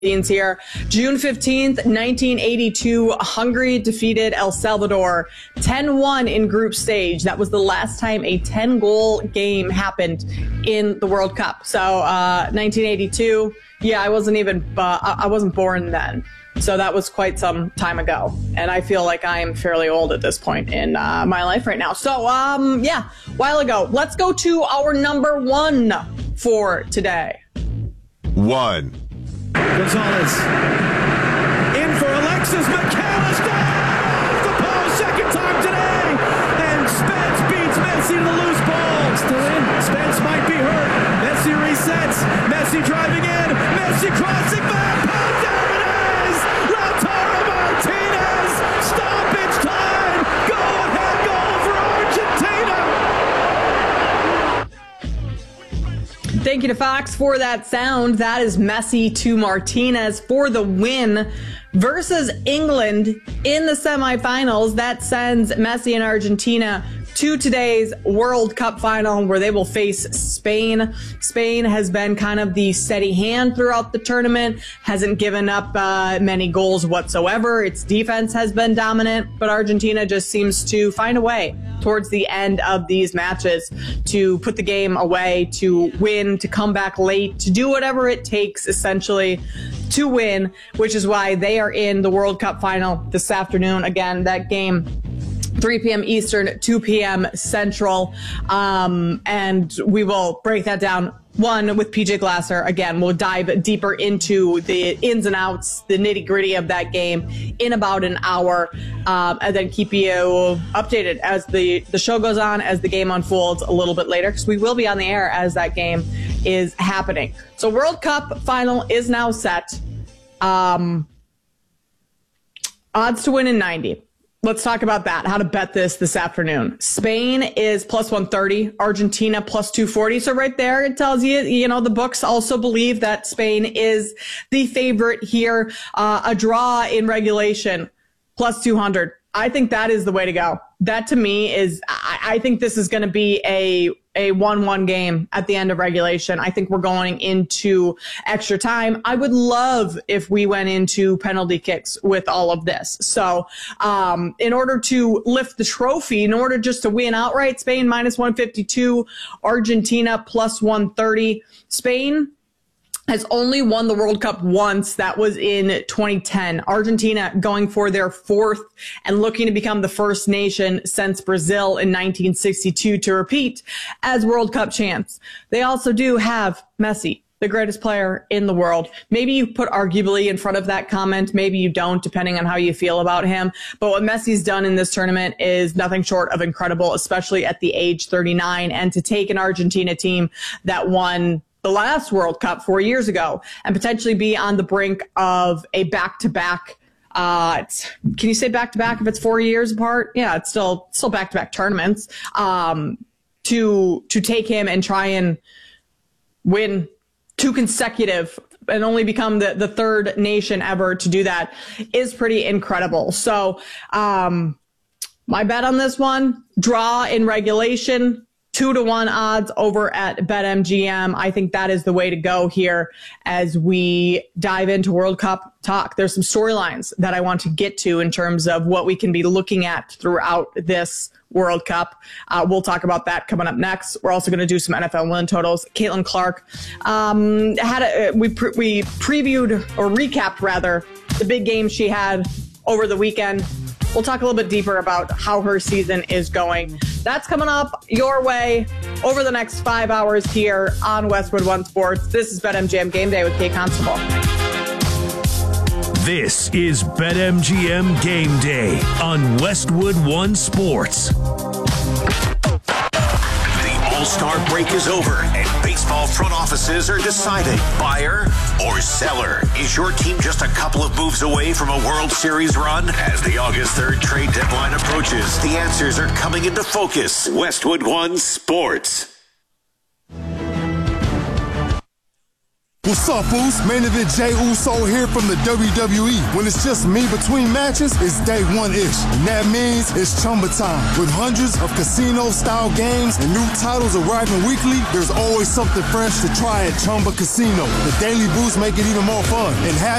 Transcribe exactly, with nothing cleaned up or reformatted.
here. June fifteenth, nineteen eighty-two, Hungary defeated El Salvador ten one in group stage. That was the last time a ten-goal game happened in the World Cup. So uh, nineteen eighty-two, yeah, I wasn't even, uh, I wasn't born then. So that was quite some time ago. And I feel like I am fairly old at this point in uh, my life right now. So, um, yeah, a while ago. Let's go to our number one for today. One. Gonzalez in for Alexis McAllister off the post, second time today, and Spence beats Messi to the loose ball. Still in. Spence might be hurt. Messi resets. Messi driving in. Messi crossing back. Oh, there it is! Lautaro Martinez. Stoppage time. Go ahead goal for Argentina. Thank you to Fox for that sound. That is Messi to Martinez for the win versus England in the semifinals. That sends Messi and Argentina to today's World Cup final, where they will face Spain. Spain has been kind of the steady hand throughout the tournament, hasn't given up uh, many goals whatsoever. Its defense has been dominant, but Argentina just seems to find a way towards the end of these matches to put the game away, to win, to come back late, to do whatever it takes essentially to win, which is why they are in the World Cup final this afternoon. Again, that game three p.m. Eastern, two p.m. Central. Um, and we will break that down, one, with P J Glasser. Again, we'll dive deeper into the ins and outs, the nitty gritty of that game in about an hour, um, and then keep you updated as the, the show goes on, as the game unfolds a little bit later, because we will be on the air as that game is happening. So World Cup final is now set. Um, odds to win in ninety. Let's talk about that, how to bet this this afternoon. Spain is plus one thirty, Argentina plus two forty. So right there, it tells you, you know, the books also believe that Spain is the favorite here. Uh, a draw in regulation, plus two hundred. I think that is the way to go. That to me is, I, I think this is going to be a a one one game at the end of regulation. I think we're going into extra time. I would love if we went into penalty kicks with all of this. So um, in order to lift the trophy, in order just to win outright, Spain minus one fifty-two, Argentina plus one thirty. Spain has only won the World Cup once. That was in twenty ten. Argentina going for their fourth and looking to become the first nation since Brazil in nineteen sixty-two to repeat as World Cup champs. They also do have Messi, the greatest player in the world. Maybe you put arguably in front of that comment. Maybe you don't, depending on how you feel about him. But what Messi's done in this tournament is nothing short of incredible, especially at the age thirty-nine. And to take an Argentina team that won the last World Cup four years ago and potentially be on the brink of a back-to-back, uh, it's, can you say back-to-back if it's four years apart? Yeah, it's still, still back-to-back tournaments. Um, to, to take him and try and win two consecutive and only become the, the third nation ever to do that is pretty incredible. So, um, my bet on this one, draw in regulation, Two to one odds over at BetMGM. I think that is the way to go here as we dive into World Cup talk. There's some storylines that I want to get to in terms of what we can be looking at throughout this World Cup. Uh, we'll talk about that coming up next. We're also going to do some N F L win totals. Caitlin Clark um, had a, we pre- we previewed or recapped rather the big game she had over the weekend. We'll talk a little bit deeper about how her season is going. That's coming up your way over the next five hours here on Westwood One Sports. This is BetMGM Game Day with Kate Constable. This is BetMGM Game Day on Westwood One Sports. All-Star break is over and baseball front offices are deciding buyer or seller. Is your team just a couple of moves away from a World Series run? As the August third trade deadline approaches, the answers are coming into focus. Westwood One Sports. What's up, Boost? Main event Jey Uso here from the W W E. When it's just me between matches, it's day one-ish. And that means it's Chumba time. With hundreds of casino-style games and new titles arriving weekly, there's always something fresh to try at Chumba Casino. The Daily Boost make it even more fun. And have